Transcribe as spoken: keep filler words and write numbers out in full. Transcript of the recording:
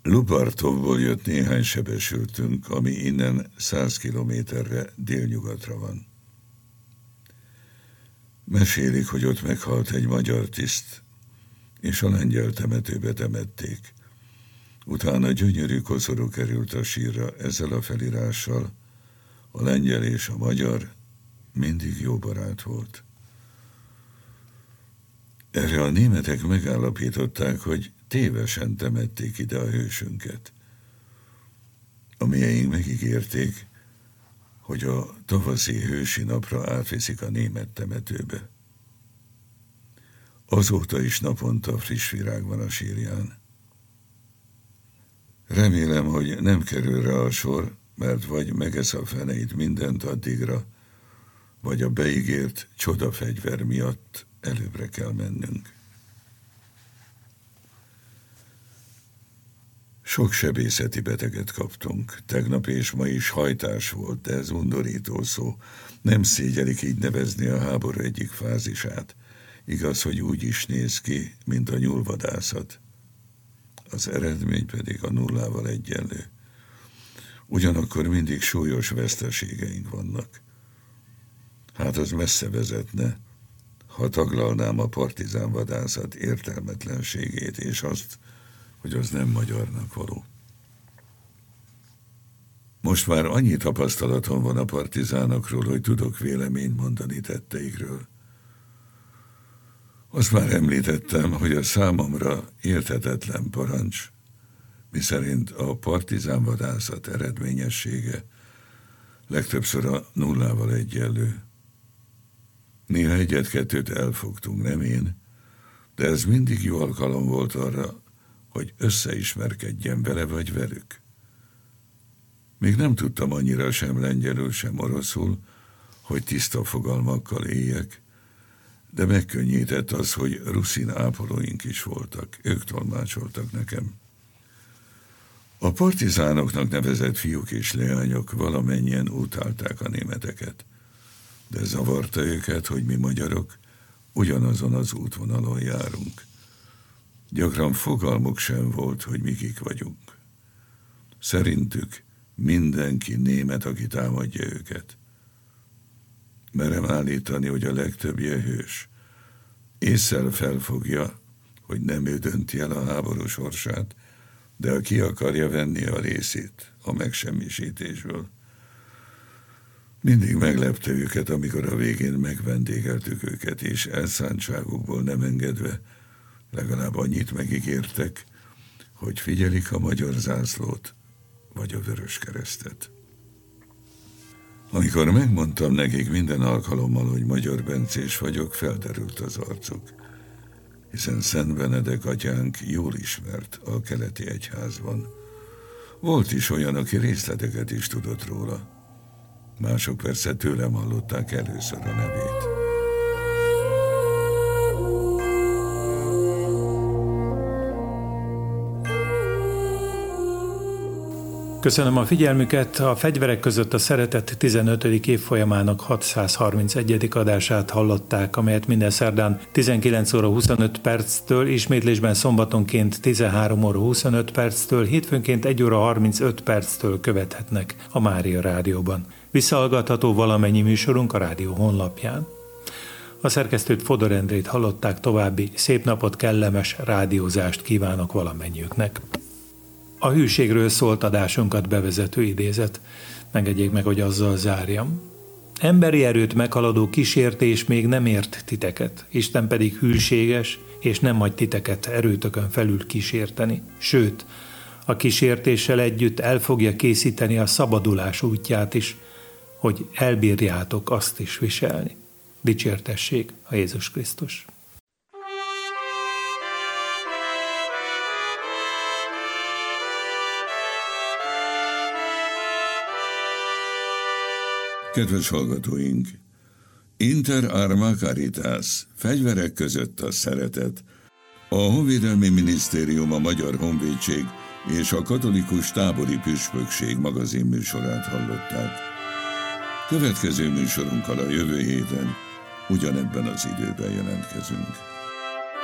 Lubartovból jött néhány sebesültünk, ami innen száz kilométerre délnyugatra van. Mesélik, hogy ott meghalt egy magyar tiszt, és a lengyel temetőbe temették. Utána gyönyörű koszorú került a sírra ezzel a felirással: a lengyel és a magyar mindig jó barát volt. Erre a németek megállapították, hogy tévesen temették ide a hősünket. A mieink megígérték, hogy a tavaszi hősi napra átviszik a német temetőbe. Azóta is naponta friss virág van a sírján. Remélem, hogy nem kerül rá a sor, mert vagy megesz a feneit mindent addigra, vagy a beígért csodafegyver miatt előbbre kell mennünk. Sok sebészeti beteget kaptunk. Tegnap és ma is hajtás volt, de ez undorító szó. Nem szégyelik így nevezni a háború egyik fázisát. Igaz, hogy úgy is néz ki, mint a nyúlvadászat. Az eredmény pedig a nullával egyenlő. Ugyanakkor mindig súlyos veszteségeink vannak. Hát az messze vezetne, ha taglalnám a partizán vadászat értelmetlenségét, és azt, hogy az nem magyarnak való. Most már annyi tapasztalatom van a partizánokról, hogy tudok véleményt mondani tetteikről. Azt már említettem, hogy a számomra érthetetlen parancs, miszerint a partizán vadászat eredményessége legtöbbször a nullával egyenlő. Néha egyet-kettőt elfogtunk, nem én, de ez mindig jó alkalom volt arra, hogy összeismerkedjen vele vagy velük. Még nem tudtam annyira sem lengyelül, sem oroszul, hogy tiszta fogalmakkal éljek, de megkönnyített az, hogy ruszin ápolóink is voltak, ők tolmácsoltak nekem. A partizánoknak nevezett fiúk és leányok valamennyien utálták a németeket, de zavarta őket, hogy mi magyarok ugyanazon az útvonalon járunk. Gyakran fogalmuk sem volt, hogy mi kik vagyunk. Szerintük mindenki német, aki támadja őket. Merem állítani, hogy a legtöbbje hős. Ésszel felfogja, hogy nem ő dönti el a háború sorsát, de aki akarja venni a részét a megsemmisítésből. Mindig meglepte őket, amikor a végén megvendégeltük őket, és elszántságukból nem engedve legalább annyit megígértek, hogy figyelik a magyar zászlót vagy a Vöröskeresztet. Amikor megmondtam nekik minden alkalommal, hogy Magyar Bencés vagyok, felderült az arcuk, hiszen Szent Benedek atyánk jól ismert a keleti egyházban. Volt is olyan, aki részleteket is tudott róla. Mások persze tőlem hallották először a nevét. Köszönöm a figyelmüket, a Fegyverek között a szeretet tizenötödik évfolyamának hatszázharmincegyedik adását hallották, amelyet minden szerdán tizenkilenc óra huszonöt perctől, ismétlésben szombatonként tizenhárom óra huszonöt perctől, hétfőnként egy óra harmincöt perctől követhetnek a Mária Rádióban. Visszahallgatható valamennyi műsorunk a rádió honlapján. A szerkesztőt, Fodor Endrét hallották, további szép napot, kellemes rádiózást kívánok valamennyiüknek. A hűségről szólt adásunkat bevezető idézet. Engedjék meg, hogy azzal zárjam. Emberi erőt meghaladó kísértés még nem ért titeket, Isten pedig hűséges, és nem hagy titeket erőtökön felül kísérteni. Sőt, a kísértéssel együtt el fogja készíteni a szabadulás útját is, hogy elbírjátok azt is viselni. Dicsértessék a Jézus Krisztus! Kedves hallgatóink! Inter Arma Caritas, fegyverek között a szeretet, a Honvédelmi Minisztérium, a Magyar Honvédség és a Katolikus Tábori Püspökség magazin műsorát hallották. Következő műsorunkkal a jövő héten ugyanebben az időben jelentkezünk.